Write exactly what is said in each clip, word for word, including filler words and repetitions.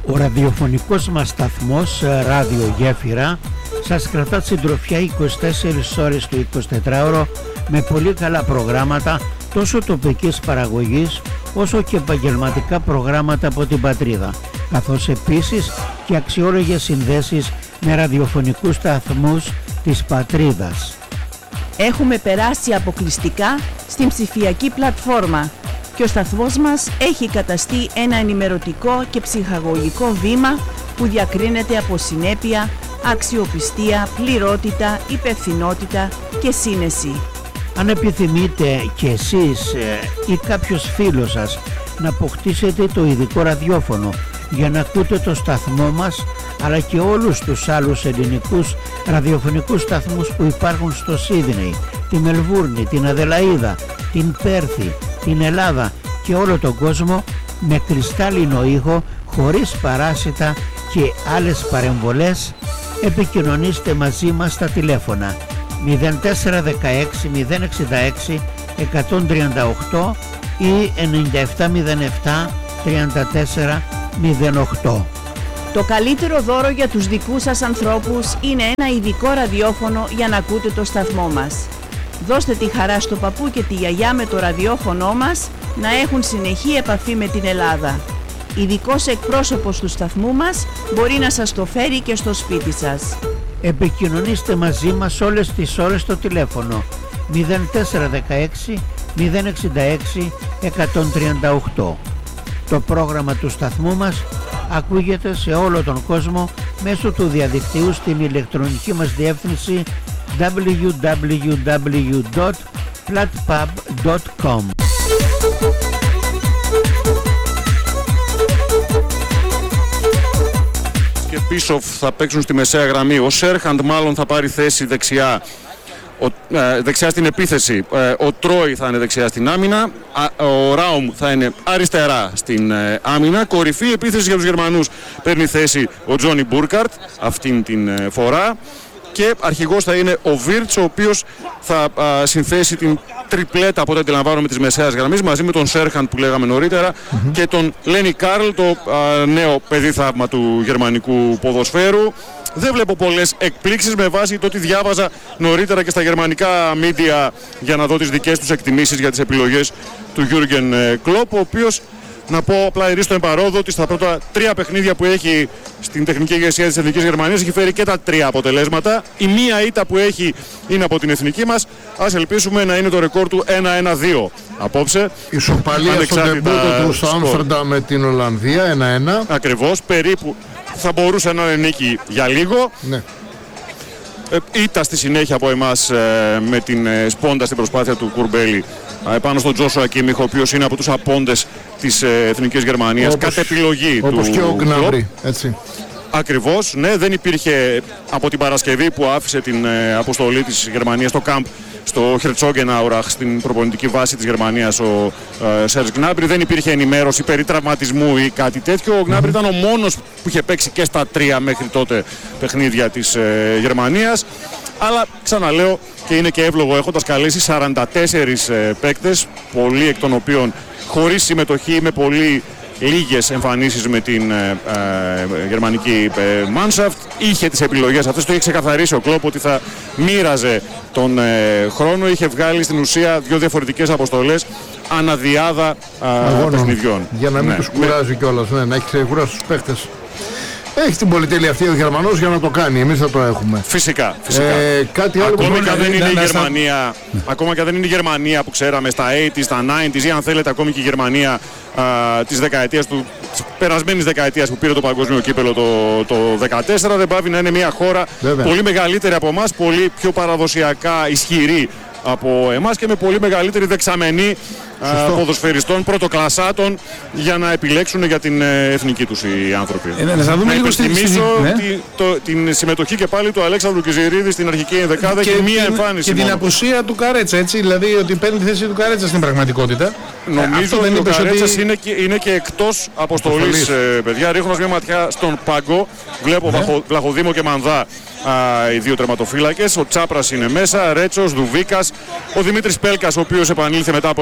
Ο ραδιοφωνικός μας σταθμός Ράδιο Γέφυρα σας κρατά συντροφιά είκοσι τέσσερις ώρες το εικοσιτετράωρο με πολύ καλά προγράμματα τόσο τοπικής παραγωγής όσο και επαγγελματικά προγράμματα από την πατρίδα, καθώς επίσης και αξιόλογες συνδέσεις με ραδιοφωνικούς σταθμούς της πατρίδας. Έχουμε περάσει αποκλειστικά στην ψηφιακή πλατφόρμα και ο σταθμός μας έχει καταστεί ένα ενημερωτικό και ψυχαγωγικό βήμα που διακρίνεται από συνέπεια, αξιοπιστία, πληρότητα, υπευθυνότητα και σύνεση. Αν επιθυμείτε και εσείς ή κάποιος φίλος σας να αποκτήσετε το ειδικό ραδιόφωνο για να ακούτε το σταθμό μας, αλλά και όλους τους άλλους ελληνικούς ραδιοφωνικούς σταθμούς που υπάρχουν στο Σίδνεϊ, τη Μελβούρνη, την Αδελαΐδα, την Πέρθη, την Ελλάδα και όλο τον κόσμο με κρυστάλλινο ήχο, χωρίς παράσιτα και άλλες παρεμβολές, επικοινωνήστε μαζί μας στα τηλέφωνα μηδέν τέσσερα δεκαέξι μηδέν εξήντα έξι εκατόν τριάντα οκτώ ή ενενήντα επτά μηδέν επτά τριάντα τέσσερα μηδέν οκτώ. Το καλύτερο δώρο για τους δικούς σας ανθρώπους είναι ένα ειδικό ραδιόφωνο για να ακούτε το σταθμό μας. Δώστε τη χαρά στο παππού και τη γιαγιά με το ραδιόφωνο μας να έχουν συνεχή επαφή με την Ελλάδα. Ειδικός εκπρόσωπος του σταθμού μας μπορεί να σας το φέρει και στο σπίτι σας. Επικοινωνήστε μαζί μας όλες τις ώρες στο τηλέφωνο μηδέν τέσσερα δεκαέξι μηδέν εξήντα έξι εκατόν τριάντα οκτώ. Το πρόγραμμα του σταθμού μας ακούγεται σε όλο τον κόσμο μέσω του διαδικτύου στην ηλεκτρονική μας διεύθυνση double-u double-u double-u τελεία platpub τελεία com. Και πίσω θα παίξουν στη μεσαία γραμμή. Ο Σέρχαντ μάλλον θα πάρει θέση δεξιά, ο, ε, δεξιά στην επίθεση. Ε, ο Τρόι θα είναι δεξιά στην άμυνα. Α, ο Ράουμ θα είναι αριστερά στην ε, άμυνα. Κορυφή επίθεση για τους Γερμανούς παίρνει θέση ο Τζόνι Μπούρκαρτ αυτήν την ε, φορά. Και αρχηγός θα είναι ο Βίρτς, ο οποίος θα α, συνθέσει την τριπλέτα από ό,τι αντιλαμβάνομαι της μεσαίας γραμμής μαζί με τον Σέρχαντ που λέγαμε νωρίτερα mm-hmm. και τον Λένι Κάρλ, το α, νέο παιδί θαύμα του γερμανικού ποδοσφαίρου. Δεν βλέπω πολλές εκπλήξεις με βάση το ότι διάβαζα νωρίτερα και στα γερμανικά μίντια για να δω τις δικές τους εκτιμήσεις για τις επιλογές του Γιούργεν Κλοπ, ο οποίος, να πω απλά ερίστο εμπαρόδο, ότι στα πρώτα τρία παιχνίδια που έχει στην τεχνική ηγεσία της Εθνικής Γερμανίας έχει φέρει και τα τρία αποτελέσματα. Η μία ήττα που έχει είναι από την εθνική μας. Ας ελπίσουμε να είναι το ρεκόρ του ένα ένα δύο απόψε. Ισοπαλία στο ντεμπούτο του στο Άμστερνταμ με την Ολλανδία ένα ένα. Ακριβώς, περίπου θα μπορούσε να είναι νίκη για λίγο. Ναι. Ήττα στη συνέχεια από εμάς ε, με την ε, σπόντα στην προσπάθεια του Κουρμπέλη ε, πάνω στον Τζόσουα Κίμιχ, ο οποίος είναι από τους απόντες της ε, Εθνικής Γερμανίας, όπως, κατ' επιλογή όπως του και ο Γκνάμπρι, έτσι. Ακριβώς, ναι, δεν υπήρχε από την Παρασκευή που άφησε την ε, αποστολή της Γερμανίας στο κάμπ στο Χερτσόγεναουραχ, στην προπονητική βάση της Γερμανίας, ο ε, Σέρζ Γκνάμπρι. Δεν υπήρχε ενημέρωση περί τραυματισμού ή κάτι τέτοιο. Ο Γκνάμπρι mm-hmm. ήταν ο μόνος που είχε παίξει και στα τρία μέχρι τότε παιχνίδια της ε, Γερμανίας. Αλλά ξαναλέω, και είναι και εύλογο έχοντας καλέσει σαράντα τέσσερις ε, παίκτες, πολλοί εκ των οποίων χωρίς συμμετοχή, με πολύ λίγες εμφανίσεις με την ε, ε, γερμανική ε, Mannschaft. Είχε τις επιλογές αυτές, το είχε ξεκαθαρίσει ο Κλοπ ότι θα μοίραζε τον ε, χρόνο. Είχε βγάλει στην ουσία δύο διαφορετικές αποστολές αναδιάδα ε, παιχνιδιών. Για να μην ναι. τους κουράζει κιόλας, ναι, να έχει ξεκουράσει τους παίχτες. Έχει την πολυτέλεια αυτή ο Γερμανός για να το κάνει, εμείς θα το έχουμε. Φυσικά, φυσικά. Ε, κάτι άλλο ακόμα, που και δεν είναι να, η να, Γερμανία, να... ακόμα και δεν είναι η Γερμανία που ξέραμε στα ογδόντα, στα ενενήντα ή αν θέλετε ακόμη και η Γερμανία α, της δεκαετίας του, της περασμένης δεκαετίας που πήρε το παγκόσμιο κύπελο το, το δεκατέσσερα, δεν πάβει να είναι μια χώρα Βέβαια. πολύ μεγαλύτερη από εμάς, πολύ πιο παραδοσιακά ισχυρή από εμάς και με πολύ μεγαλύτερη δεξαμενή α, ποδοσφαιριστών, πρωτοκλασσάτων για να επιλέξουν για την ε, εθνική τους οι άνθρωποι. Ε, ναι, να δούμε να λίγο υπενθυμίσω ναι. τη, το, την συμμετοχή και πάλι του Αλέξανδρου Κιζηρίδη στην αρχική ενδεκάδα και, και μία την, εμφάνιση. Και μόνο. την απουσία του Καρέτσα, έτσι, δηλαδή ότι παίρνει τη θέση του Καρέτσα στην πραγματικότητα. Νομίζω ε, ότι ο Καρέτσας ότι... είναι, και, είναι και εκτός αποστολής, ε, παιδιά. Ρίχνοντας μια ματιά στον πάγκο, βλέπω ναι. Βλαχο, Βλαχοδήμο και Μανδά. Α, οι δύο τερματοφύλακες, ο Τσάπρας είναι μέσα, Ρέτσος, Δουβίκας, ο Δημήτρης Πέλκας, ο οποίος επανήλθε μετά από ένα χρόνο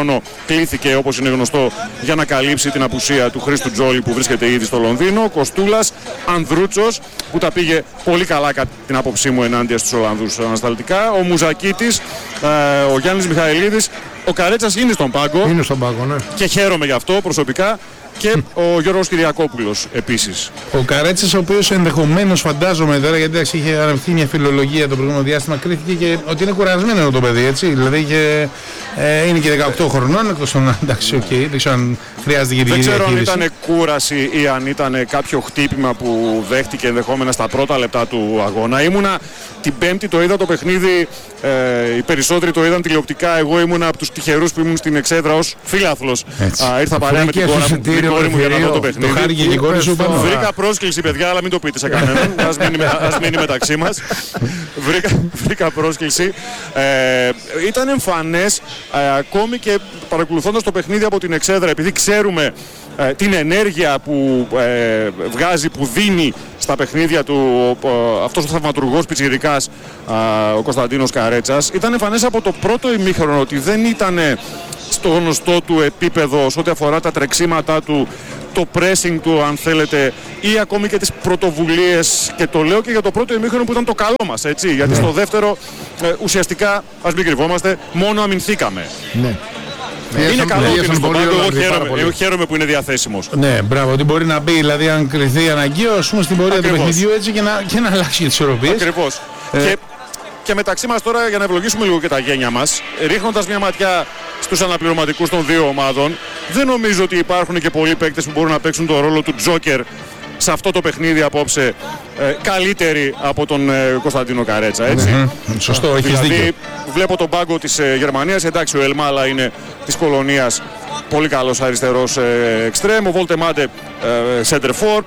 ραδιόφωνο κλήθηκε, όπως είναι γνωστό, για να καλύψει την απουσία του Χρήστου Τζόλη που βρίσκεται ήδη στο Λονδίνο. Κοστούλας, Ανδρούτσος που τα πήγε πολύ καλά κατά την άποψή μου ενάντια στους Ολλανδούς ανασταλτικά. Ο Μουζακίτης, ε, ο Γιάννης Μιχαηλίδης. Ο Καρέτσας είναι στον πάγκο. Είναι στον πάγκο, ναι. Και χαίρομαι γι' αυτό προσωπικά. Και ο Γιώργος Κυριακόπουλος επίσης. Ο Καρέτσας, ο οποίος ενδεχομένως φαντάζομαι τώρα, γιατί είχε αναπτυχθεί μια φιλολογία το προηγούμενο διάστημα, κρίθηκε και ότι είναι κουρασμένο το παιδί, έτσι. Δηλαδή και, ε, είναι και δεκαοκτώ χρονών, εκτός των εντάξει, οκ, okay, δεν ξέρω αν χρειάζεται και δεν ξέρω διαχείριση. αν ήταν κούραση ή αν ήταν κάποιο χτύπημα που δέχτηκε ενδεχόμενα στα πρώτα λεπτά του αγώνα. Ήμουνα την Πέμπτη, το είδα το παιχνίδι, ε, οι περισσότεροι το είδαν τηλεοπτικά. Εγώ ήμουνα από τους τυχερούς που ήμουν στην εξέδρα ως φίλαθλος. Ήρθα παρέα με την κόρα μου. Κόρη μου για να δω το παιχνίδι. Το χάρηκε και η κόρη σου πάνω. Βρήκα πρόσκληση, παιδιά, αλλά μην το πείτε σε κανέναν. Ας μείνει, ας μείνει μεταξύ μας. βρήκα, βρήκα πρόσκληση. Ε, ήταν εμφανές, ε, ακόμη και παρακολουθώντας το παιχνίδι από την εξέδρα, επειδή ξέρουμε ε, την ενέργεια που ε, βγάζει, που δίνει στα παιχνίδια του ε, αυτός ο θαυματουργός πιτσιρικάς, ε, ο Κωνσταντίνος Καρέτσας. Ήταν εμφανές από το πρώτο ημίχρονο ότι δεν ήταν στο γνωστό του επίπεδο σε ό,τι αφορά τα τρεξίματά του, το pressing του αν θέλετε, ή ακόμη και τις πρωτοβουλίες, και το λέω και για το πρώτο ημίχρονο που ήταν το καλό μας, έτσι, γιατί στο δεύτερο ε, ουσιαστικά, ας μην κρυβόμαστε, μόνο αμυνθήκαμε. Ναι. Είναι καλό ότι είναι στον πάγκο, εγώ χαίρομαι, εγώ χαίρομαι. χαίρομαι που είναι διαθέσιμος. Ναι, μπράβο, ότι μπορεί να μπει, δηλαδή αν κρυθεί αναγκαίο, ας πούμε, στην πορεία Ακριβώς. του παιχνιδιού έτσι και να, και να αλλάξει τις ισορροπίες. Ακριβώς. Ε, Και, και μεταξύ μας τώρα, για να ευλογήσουμε λίγο και τα γένια μας, ρίχνοντας μια ματιά στους αναπληρωματικούς των δύο ομάδων, δεν νομίζω ότι υπάρχουν και πολλοί παίκτες που μπορούν να παίξουν τον ρόλο του Τζόκερ σε αυτό το παιχνίδι απόψε, ε, καλύτεροι από τον ε, Κωνσταντίνο Καρέτσα, έτσι. Mm-hmm. Σωστό, έχεις δηλαδή, δίκιο. βλέπω τον πάγκο της ε, Γερμανίας, εντάξει, ο Ελμάλα είναι της Κολονίας, πολύ καλός αριστερός ε, εξτρέμ, ο Βολτεμάντε ε, σέντερφορ.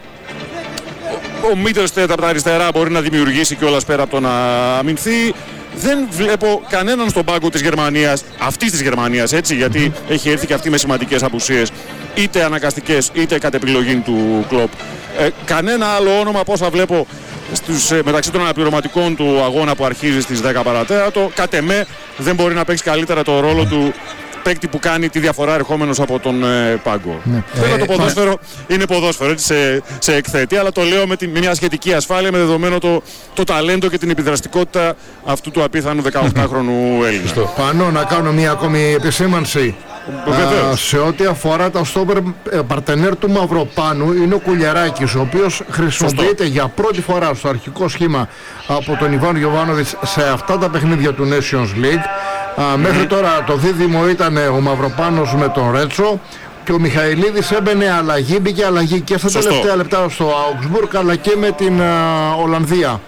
Ο Μίτελστετ από τα αριστερά μπορεί να δημιουργήσει κιόλας πέρα από το να αμυνθεί. Δεν βλέπω κανέναν στον πάγκο της Γερμανίας, αυτής της Γερμανίας, έτσι, γιατί έχει έρθει και αυτή με σημαντικές απουσίες, είτε αναγκαστικές είτε κατ' επιλογή του Κλοπ. Ε, κανένα άλλο όνομα από όσα βλέπω στους, ε, μεταξύ των αναπληρωματικών του αγώνα που αρχίζει στις δέκα παρατέταρτο, κατ' εμέ δεν μπορεί να παίξει καλύτερα το ρόλο του παίκτη που κάνει τη διαφορά ερχόμενος από τον ε, πάγκο. Ναι. Βέβαια, το ποδόσφαιρο ε, είναι ποδόσφαιρο, έτσι, σε, σε εκθέτη, αλλά το λέω με, τη, με μια σχετική ασφάλεια, με δεδομένο το, το ταλέντο και την επιδραστικότητα αυτού του απίθανου δεκαοκτάχρονου Έλληνα. Στο πάνω να κάνω μια ακόμη επισήμανση. Α, σε ό,τι αφορά τα στόπερ παρτενέρ του Μαυροπάνου είναι ο Κουλιαράκης, ο οποίος χρησιμοποιείται Σωστό. για πρώτη φορά στο αρχικό σχήμα από τον Ιβάν Γιοβάνοβιτς σε αυτά τα παιχνίδια του Nations League. Α, mm-hmm. Μέχρι τώρα το δίδυμο ήταν ο Μαυροπάνος με τον Ρέτσο και ο Μιχαηλίδης έμπαινε αλλαγή, μπήκε αλλαγή και στα Σωστό. τελευταία λεπτά στο Augsburg αλλά και με την α, Ολλανδία.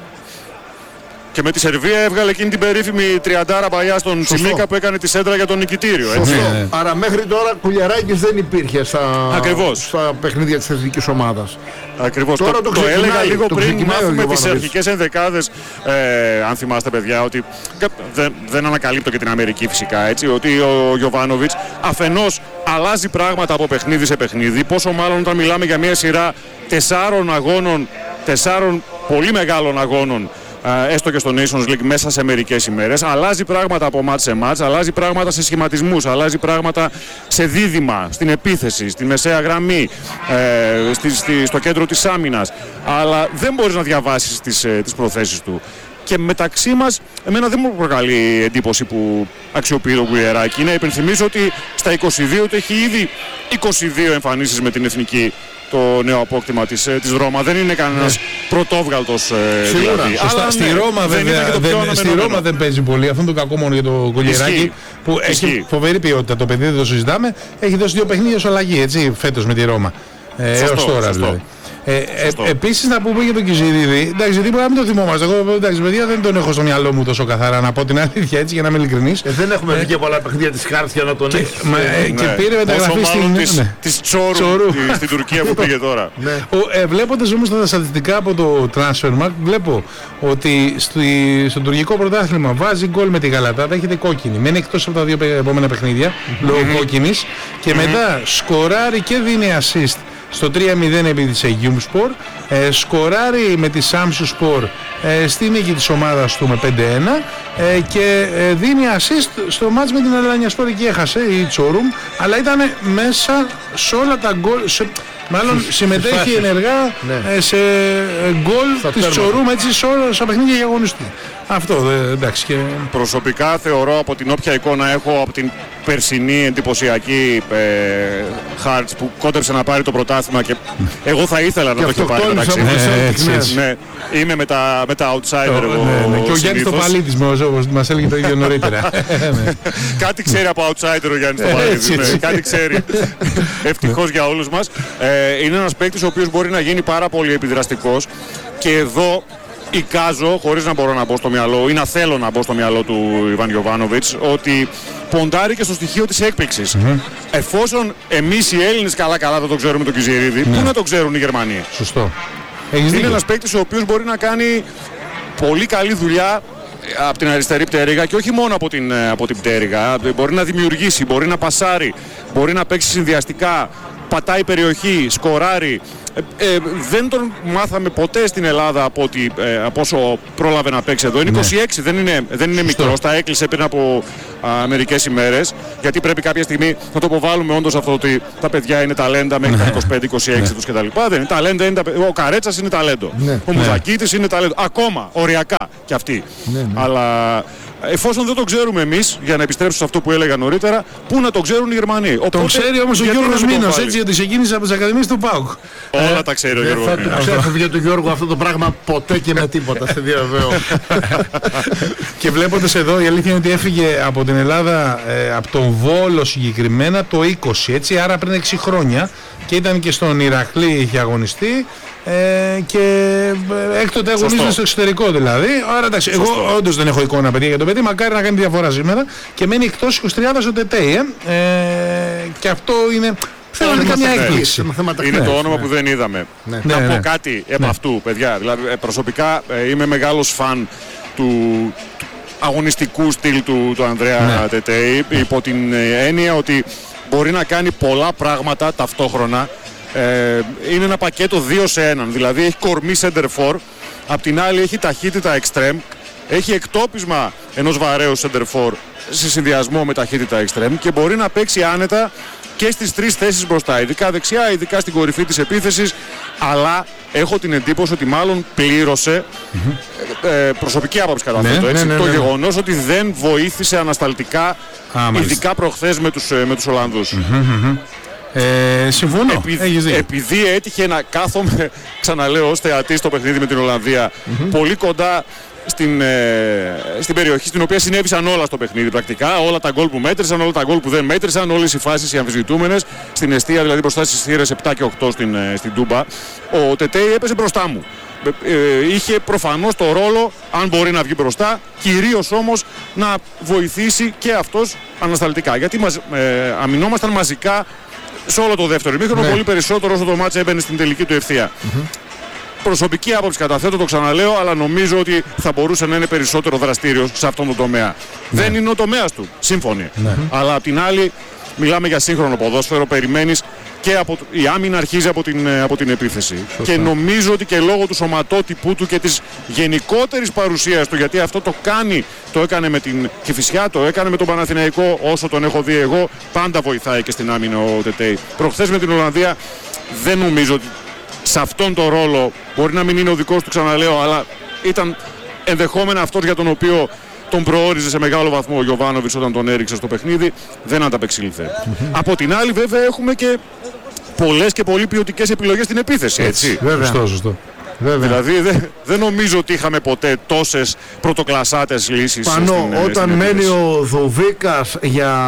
Και με τη Σερβία έβγαλε εκείνη την περίφημη τριαντάρα παλιά στον Τσιμίκα που έκανε τη σέντρα για τον νικητήριο. Έτσι. Ναι. Άρα μέχρι τώρα Κουλιαράκης δεν υπήρχε στα, στα παιχνίδια της εθνικής ομάδας. Ακριβώς. Τώρα το, το, το έλεγα λίγο το πριν μάθουμε τις αρχικές ενδεκάδες, ε, αν θυμάστε παιδιά, ότι δεν, δεν ανακαλύπτω και την Αμερική φυσικά, έτσι, ότι ο Γιοβάνοβιτς αφενός αλλάζει πράγματα από παιχνίδι σε παιχνίδι, πόσο μάλλον όταν μιλάμε για μια σειρά τεσσάρων αγώνων, τεσσάρων πολύ μεγάλων αγώνων, έστω και στο Nations League μέσα σε μερικές ημέρες. Αλλάζει πράγματα από μάτς σε μάτς, αλλάζει πράγματα σε σχηματισμούς, αλλάζει πράγματα σε δίδυμα, στην επίθεση, στη μεσαία γραμμή, ε, στη, στη, στο κέντρο της άμυνας. Αλλά δεν μπορείς να διαβάσεις τις, ε, τις προθέσεις του. Και μεταξύ μας, εμένα δεν μου προκαλεί εντύπωση που αξιοποιεί τον Κουλιαράκη. Να υπενθυμίσω ότι στα είκοσι δύο του έχει ήδη είκοσι δύο εμφανίσεις με την εθνική, το νέο απόκτημα της, της Ρώμα. Δεν είναι κανένας ναι. πρωτόβγαλτος ε, δηλαδή. Αλλά στη, ναι, Ρώμα, δεν βέβαια, δεν, στη Ρώμα δεν παίζει πολύ. Αυτό είναι το κακό μόνο για το Κουλιαράκη που Ισχύει. έχει φοβερή ποιότητα. Το παιδί δεν το συζητάμε. Έχει δώσει δύο παιχνίδια ως αλλαγή, έτσι, φέτος με τη Ρώμα. Ε, σωστό, έως τώρα σωστό. δηλαδή. Ε, ε, Επίσης να πούμε για τον Κιζηρίδη, εντάξει, γιατί μπορεί να μην το θυμόμαστε. Εγώ, εντάξει, παιδιά, δεν τον έχω στο μυαλό μου τόσο καθαρά, να πω την αλήθεια, έτσι, για να είμαι ειλικρινής. Ε, δεν έχουμε δει και πολλά παιχνίδια της Χάρτης για να τον έχει. Και πήρε μεταγραφή στην της Τσόρου στην Τουρκία που πήγε τώρα. ε, Βλέποντας όμως τα στατιστικά από το Transfermarkt, βλέπω ότι στο τουρκικό πρωτάθλημα βάζει γκολ με τη Γαλατά, έχετε κόκκινη. Μένει εκτός από τα δύο επόμενα παιχνίδια λόγω κόκκινης και μετά σκοράρει και δίνει assist στο τρία μηδέν επί της Αιγιούμspor, ε, σκοράρει με τη Samsunspor ε, στη νίκη της ομάδας του με πέντε ένα ε, και ε, δίνει assist στο μάτς με την Αλανιασπor. Εκεί έχασε η Τσόρουμ, αλλά ήταν μέσα σε όλα τα γκολ, μάλλον συμμετέχει ενεργά ναι. σε γκολ της Τσόρουμ, έτσι σε όλα τα παιχνίδια για αγωνιστή. Αυτό, εντάξει. Και... Προσωπικά θεωρώ, από την όποια εικόνα έχω από την περσινή εντυπωσιακή ε, Hearts που κόντεψε να πάρει το πρωτάθλημα και εγώ θα ήθελα να το είχε πάρει μεταξύ. Ναι, είμαι με τα, με τα outsider εγώ. Ναι, ναι. Και ο Γιάννης το Παλίτης όπως μας έλεγε το ίδιο νωρίτερα. Κάτι ξέρει από outsider ο Γιάννης το Παλίτης. Κάτι ξέρει. Ευτυχώς για όλους μας. Ε, είναι ένας παίκτης ο οποίος μπορεί να γίνει πάρα πολύ επιδραστικός και εδώ εικάζω, χωρίς να μπορώ να μπω στο μυαλό ή να θέλω να μπω στο μυαλό του Ιβάν Γιοβάνοβιτς, ότι ποντάρει και στο στοιχείο της έκπληξης. Mm-hmm. Εφόσον εμείς οι Έλληνες καλά-καλά δεν το ξέρουμε τον Κιζιερίδη, mm. πού να το ξέρουν οι Γερμανοί. Σωστό. Είναι ένας παίκτης ο οποίος μπορεί να κάνει πολύ καλή δουλειά από την αριστερή πτέρυγα και όχι μόνο από την, από την πτέρυγα. Μπορεί να δημιουργήσει, μπορεί να πασάρει, μπορεί να παίξει συνδυαστικά, πατάει περιοχή, σκοράρει. Ε, ε, δεν τον μάθαμε ποτέ στην Ελλάδα από, ότι, ε, από όσο πρόλαβε να παίξει εδώ. Είναι ναι. είκοσι έξι, δεν είναι, δεν είναι μικρός, τα έκλεισε πριν από α, μερικές ημέρες. Γιατί πρέπει κάποια στιγμή να το αποβάλουμε όντως αυτό ότι τα παιδιά είναι ταλέντα μέχρι ναι. τα είκοσι πέντε είκοσι έξι ναι. τους κτλ. Δεν είναι ταλέντα, είναι τα, ο Καρέτσας είναι ταλέντο. Ναι. Ο Μουζακίτης ναι. είναι ταλέντο. Ακόμα, οριακά κι αυτοί. Ναι, ναι. Αλλά εφόσον δεν το ξέρουμε εμείς, για να επιστρέψω σε αυτό που έλεγα νωρίτερα, πού να το ξέρουν οι Γερμανοί. Οπότε, τον ξέρει όμως ο Γιώργος Μήνος, έτσι, γιατί ξεκίνησε από τις Ακαδημίες του ΠΑΟΚ. Όλα ε, τα ξέρει ο Γιώργος Μήνος. Δεν θα ξέφευγε για τον Γιώργο αυτό το πράγμα ποτέ και με τίποτα, σε διαβεβαιώ. Και βλέποντας εδώ, η αλήθεια είναι ότι έφυγε από την Ελλάδα, ε, από τον Βόλο συγκεκριμένα, το είκοσι, έτσι, άρα πριν έξι χρόνια, και ήταν και στον Ηρακλή, είχε αγωνιστεί. Ε, και έκτοτε αγωνίζεται στο εξωτερικό δηλαδή. Άρα εντάξει, εγώ όντως δεν έχω εικόνα παιδιά για το παιδί. Μακάρι να κάνει διαφορά σήμερα. Και μένει εκτός εικοσιτριάδας ο Τετέι. Ε. Ε, και αυτό είναι. Θέλω να κάνει μια έκπληξη. Είναι ναι, το όνομα ναι. που δεν είδαμε. Ναι. Να ναι, πω ναι. κάτι επ' ναι. αυτού, παιδιά. Δηλαδή, προσωπικά ε, είμαι μεγάλος φαν του, του αγωνιστικού στυλ του, του Ανδρέα ναι. Τετέι. Υπό την έννοια ότι μπορεί να κάνει πολλά πράγματα ταυτόχρονα. Ε, είναι ένα πακέτο δύο σε έναν, δηλαδή έχει κορμί center for, απ' την άλλη έχει ταχύτητα extreme, έχει εκτόπισμα ενός βαρέου center for σε συνδυασμό με ταχύτητα extreme και μπορεί να παίξει άνετα και στις τρεις θέσεις μπροστά, ειδικά δεξιά, ειδικά στην κορυφή της επίθεσης, αλλά έχω την εντύπωση ότι μάλλον πλήρωσε mm-hmm. ε, προσωπική άποψη κατά αυτό, ναι, ναι, ναι, το ναι, γεγονός ότι δεν βοήθησε ανασταλτικά, ah, ειδικά προχθές με τους, με τους Ολλανδούς. Mm-hmm. Ε, συμφωνώ. Επειδή, επειδή έτυχε να κάθομαι, ξαναλέω, ως θεατής στο παιχνίδι με την Ολλανδία, mm-hmm. πολύ κοντά στην, ε, στην περιοχή στην οποία συνέβησαν όλα στο παιχνίδι πρακτικά. Όλα τα γκολ που μέτρησαν, όλα τα γκολ που δεν μέτρησαν, όλες οι φάσεις οι αμφισβητούμενες. Στην εστία, δηλαδή μπροστά στις θύρες επτά και οκτώ στην, ε, στην Τούμπα. Ο Τετέι έπεσε μπροστά μου. Ε, είχε προφανώς το ρόλο, αν μπορεί να βγει μπροστά, κυρίως όμως να βοηθήσει και αυτός ανασταλτικά. Γιατί μας, ε, αμυνόμασταν μαζικά σε όλο το δεύτερο ημίχρονο, ναι. πολύ περισσότερο όσο το μάτς έμπαινε στην τελική του ευθεία. Mm-hmm. Προσωπική άποψη καταθέτω, το ξαναλέω, αλλά νομίζω ότι θα μπορούσε να είναι περισσότερο δραστήριος σε αυτόν τον τομέα. Ναι. Δεν είναι ο τομέας του, σύμφωνοι. Ναι. Αλλά απ' την άλλη, μιλάμε για σύγχρονο ποδόσφαιρο, περιμένεις και από, η άμυνα αρχίζει από την, από την επίθεση. Σωστά. Και νομίζω ότι και λόγω του σωματότυπου του και της γενικότερης παρουσίας του, γιατί αυτό το κάνει, το έκανε με την Κηφισιά, το έκανε με τον Παναθηναϊκό, όσο τον έχω δει εγώ, πάντα βοηθάει και στην άμυνα ο Τετέι. Προχθές με την Ολλανδία δεν νομίζω ότι σε αυτόν τον ρόλο, μπορεί να μην είναι ο δικός του, ξαναλέω, αλλά ήταν ενδεχόμενα αυτός για τον οποίο τον προόριζε σε μεγάλο βαθμό ο Γιοβάνοβιτς όταν τον έριξε στο παιχνίδι, δεν ανταπεξήλθε. Mm-hmm. Από την άλλη βέβαια έχουμε και πολλές και πολύ ποιοτικές επιλογές στην επίθεση, έτσι. έτσι. Βέβαια. Σωστό, σωστό. Βέβαια. Δηλαδή δεν δε νομίζω ότι είχαμε ποτέ τόσες πρωτοκλασσάτες λύσεις. Πανώ, στην, όταν στην μένει ο Δοβίκας για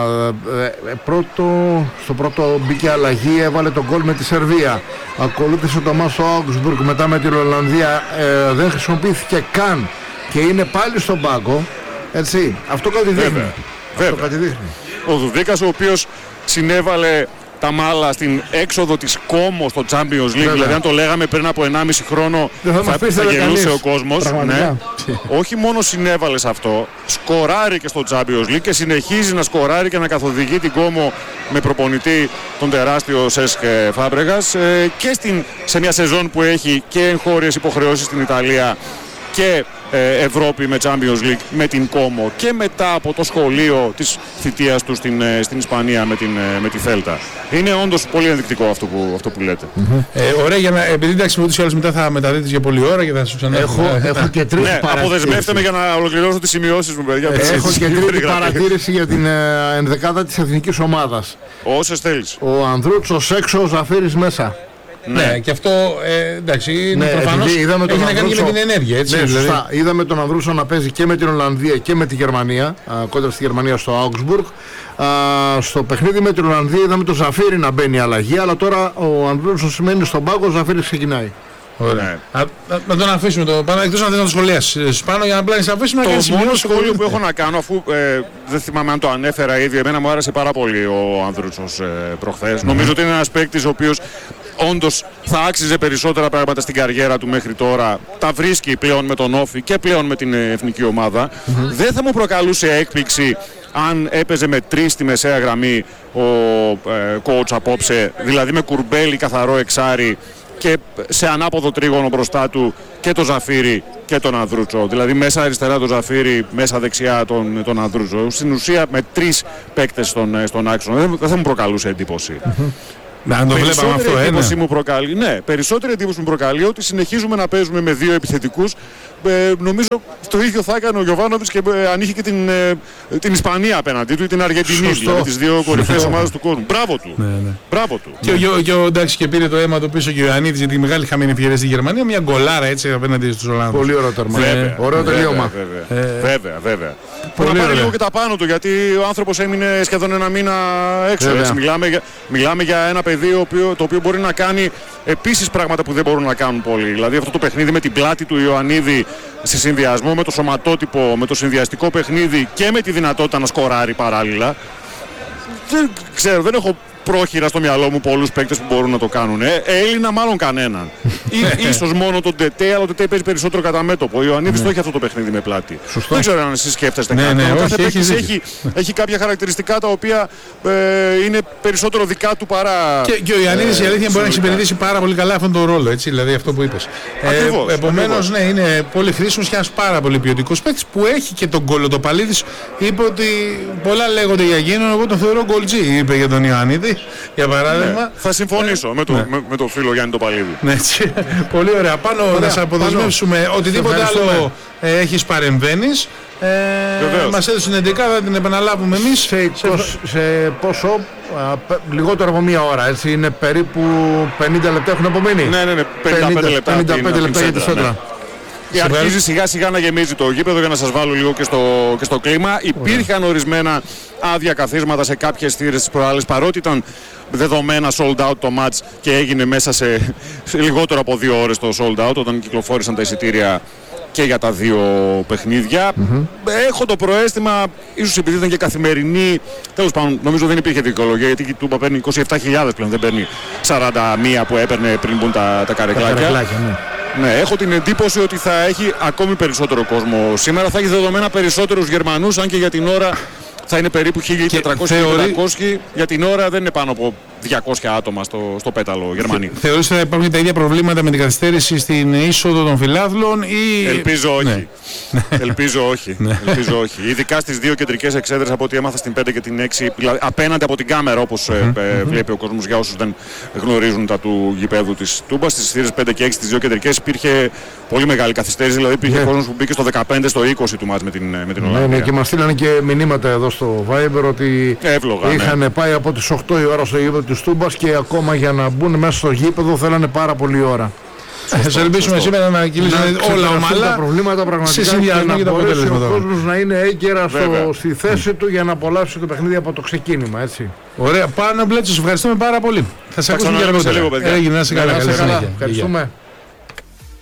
ε, πρώτο, στο πρώτο μπήκε αλλαγή, έβαλε τον γκολ με τη Σερβία. Ακολούθησε ο Τομάς ο Augsburg μετά με την Ολλανδία, ε, δεν χρησιμοποιήθηκε καν και είναι πάλι στον πάγκο. Έτσι, αυτό κάτι δείχνει. Βέβαια. Αυτό κάτι δείχνει. Ο Δοβίκας, ο οποίος συνέβαλε τα μάλα στην έξοδο της Κόμο στο Champions League. Βέβαια. Δηλαδή, αν το λέγαμε πριν από ενάμιση χρόνο, θα, θα, θα γελούσε ο κόσμος. Ναι. Όχι μόνο συνέβαλε σε αυτό, σκοράρει και στο Champions League και συνεχίζει να σκοράρει και να καθοδηγεί την Κόμο με προπονητή τον τεράστιο Σέσκ Φάμπρεγας ε, και στην, σε μια σεζόν που έχει και εγχώριες υποχρεώσεις στην Ιταλία και ε, Ευρώπη με Champions League με την Κόμο και μετά από το σχολείο της θητείας του στην, ε, στην Ισπανία με, την, ε, με τη Θέλτα. Είναι όντως πολύ ενδεικτικό αυτό που, αυτό που λέτε. Mm-hmm. Ε, ωραία, για να, επειδή εντάξει ούτως ή άλλως μετά θα μεταδίδεις για πολλή ώρα και θα σου ξανά... Έχω, έχω, έχω και τρίτη ναι, παρατήρηση. Αποδεσμεύτε με για να ολοκληρώσω τις σημειώσεις μου, παιδιά. Ε, έχω και τρίτη παρατήρηση για την ε, ενδεκάδα της εθνικής ομάδας. Όσες θέλεις. Ο Ανδρούτσος έξω, ο Ζαφύρης μέσα. Ναι, ναι, και αυτό ε, εντάξει, είναι ναι, προφανώς έχει να κάνει και με την ενέργεια. Έτσι, ναι, δηλαδή. Σωστά. Είδαμε τον Ανδρούσο να παίζει και με την Ολλανδία και με τη Γερμανία, α, κόντρα στη Γερμανία στο Augsburg. Α, στο παιχνίδι με την Ολλανδία είδαμε τον Ζαφύρη να μπαίνει αλλαγή, αλλά τώρα ο Ανδρούσο σημαίνει στον πάγκο, ο Ζαφύρης ξεκινάει. Ωραία. Ναι. Α, α, να τον αφήσουμε το πάνω, εκτός αν δεν θα το σχολιάσεις πάνω για να πλάνεις αφήσουμε το να το μόνο σχόλιο που έχω να κάνω, αφού ε, δεν θυμάμαι αν το ανέφερα ήδη, εμένα μου άρεσε πάρα πολύ ο Ανδρούτσος ε, προχθές. Mm-hmm. Νομίζω ότι είναι ένας παίκτης ο οποίος όντως θα άξιζε περισσότερα πράγματα στην καριέρα του μέχρι τώρα. Τα βρίσκει πλέον με τον Όφη και πλέον με την εθνική ομάδα. Mm-hmm. Δεν θα μου προκαλούσε έκπληξη αν έπαιζε με τρεις στη μεσαία γραμμή ο ε, coach απόψε, δηλαδή με Κουρμπέλη καθαρό εξάρι και σε ανάποδο τρίγωνο μπροστά του και το Ζαφύρι και τον Ανδρούτσο. Δηλαδή μέσα αριστερά τον Ζαφύρι, μέσα δεξιά τον, τον Ανδρούτσο. Στην ουσία με τρεις παίκτες στον, στον άξονα. Δεν, δεν θα μου προκαλούσε εντύπωση. Να το βλέπαμε αυτό, εντύπωση μου προκαλεί, ναι, περισσότερη εντύπωση μου προκαλεί ότι συνεχίζουμε να παίζουμε με δύο επιθετικούς. Ε, νομίζω το ίδιο θα έκανε ο Γιοβάνοβιτς και ε, αν είχε και την, ε, την Ισπανία απέναντί του ή την Αργεντινή, δηλαδή τις δύο κορυφαίες ομάδες του κόσμου. Μπράβο του. Ναι, ναι. Μπράβο του. Και, ναι. ο, και, ο, εντάξει, και πήρε το αίμα του πίσω και ο Ιωαννίδης για τη μεγάλη χαμένη ευκαιρία στη Γερμανία. Μια γκολάρα έτσι απέναντι στους Ολλανδούς. Πολύ ωραίο τέρμα. Βέβαια, ωραίο τελείωμα. Βέβαια, ε, βέβαια. βέβαια. Μπορεί να πάρει λίγο και τα πάνω του, γιατί ο άνθρωπος έμεινε σχεδόν ένα μήνα έξω. Έτσι. Μιλάμε, για, μιλάμε για ένα παιδί οποίο, το οποίο μπορεί να κάνει επίσης πράγματα που δεν μπορούν να κάνουν πολλοί. Δηλαδή αυτό το παιχνίδι με την πλάτη του Ιωαννίδη σε συνδυασμό με το σωματότυπο, με το συνδυαστικό παιχνίδι και με τη δυνατότητα να σκοράρει παράλληλα. Δεν ξέρω, δεν έχω πρόχειρα στο μυαλό μου πολλούς παίκτες που μπορούν να το κάνουν. Ε, Έλληνα μάλλον κανέναν. Ή, ίσως μόνο τον Τετέ, αλλά ο Τετέ παίζει περισσότερο κατά μέτωπο. Ο Ιωαννίδης το έχει αυτό το παιχνίδι με πλάτη. Σωστό. Δεν ξέρω αν εσείς σκέφτεστε ναι, κάτι. Ναι, ο κάθε παίκτης έχει, έχει, έχει κάποια χαρακτηριστικά τα οποία ε, είναι περισσότερο δικά του παρά. Και, και ο Ιωαννίδης η αλήθεια μπορεί να εξυπηρετήσει πάρα πολύ καλά αυτόν τον ρόλο. Έτσι, δηλαδή αυτό που είπες. Ακριβώς, ε, Επομένως, ναι, είναι πολύ χρήσιμος και ένας πάρα πολύ ποιοτικός παίκτης που έχει και τον Κολοτοπαλίδης. Είπε ότι πολλά λέγονται για εκείνον. Εγώ τον θεωρώ γκολτζή, είπε για τον Ιωαννίδη. Για παράδειγμα. Ναι, θα συμφωνήσω με, το, ναι. με, με το φίλο Γιάννη το Παλίδη. Ναι, πολύ ωραία. Πάνω ωραία, να σε αποδεσμεύσουμε οτιδήποτε άλλο ε, έχεις παρεμβαίνεις. Ε, μας έδωσε την εντεκάδα, θα την επαναλάβουμε εμείς. Σε, είκοσι, σε πόσο, α, πε, λιγότερο από μία ώρα, έτσι, είναι περίπου πενήντα λεπτά έχουν απομείνει. Ναι, ναι, ναι, πενήντα πέντε λεπτά, πενήντα πέντε λεπτά για τη Σέντρα. Και αρχίζει σιγά σιγά να γεμίζει το γήπεδο, για να σας βάλω λίγο και στο, και στο κλίμα. Υπήρχαν ορισμένα άδεια καθίσματα σε κάποιες θύρες της προάλλες, παρότι ήταν δεδομένα sold out το match και έγινε μέσα σε, σε λιγότερο από δύο ώρες το sold out, όταν κυκλοφόρησαν τα εισιτήρια και για τα δύο παιχνίδια. Mm-hmm. Έχω το προαίσθημα, ίσως επειδή ήταν και καθημερινή, τέλος πάντων νομίζω δεν υπήρχε δικαιολογία, γιατί η Τούμπα παίρνει είκοσι επτά χιλιάδες πλέον, δεν παίρνει σαράντα μία που έπαιρνε πριν μπουν τα, τα καρεκλάκια. Τα καρεκλάκια ναι. Ναι, έχω την εντύπωση ότι θα έχει ακόμη περισσότερο κόσμο σήμερα, θα έχει δεδομένα περισσότερους Γερμανούς, αν και για την ώρα θα είναι περίπου χίλια τετρακόσια με πεντακόσια, για την ώρα δεν είναι πάνω από διακόσια άτομα στο, στο πέταλο Γερμανοί. Θεωρείς ότι θα υπάρχουν τα ίδια προβλήματα με την καθυστέρηση στην είσοδο των φιλάθλων ή... Ελπίζω όχι. Ναι. Ελπίζω όχι. Ελπίζω όχι. Ειδικά στις δύο κεντρικές εξέδρες από ό,τι έμαθα στην πέντε και την έξι, δηλαδή απέναντι από την κάμερα όπως mm-hmm. ε, βλέπει ο κόσμος, για όσους δεν γνωρίζουν τα του γηπέδου της Τούμπας. Στις θύρες πέντε και έξι, στις δύο κεντρικές υπήρχε πολύ μεγάλη καθυστέρηση, δηλαδή υπήρχε yeah. κόσμος που μπήκε στο δεκαπέντε, στο είκοσι του μάτς με την, με την Ολλανδία. Ναι, ναι, και μας στείλανε και μηνύματα εδώ στο Viber ότι Εύλογα, είχαν ναι. πάει από τις οκτώ η ώρα στο γήπεδο της Τούμπας και ακόμα για να μπουν μέσα στο γήπεδο θέλανε πάρα πολύ ώρα. Θα ελπίσουμε σήμερα να κυλήσουν όλα ομαλά. Τα προβλήματα πραγματικά και να και μπορέσει ο κόσμος να είναι έγκαιρα στο, στη θέση mm. του για να απολαύσει το παιχνίδι από το ξεκίνημα. Έτσι. Ωραία. Πάνο Μπλέτσος, ευχαριστούμε πάρα πολύ. Θα σε ακούσουμε και αργότερα. Έγινε, να είσαι καλά. Ευχαριστούμε.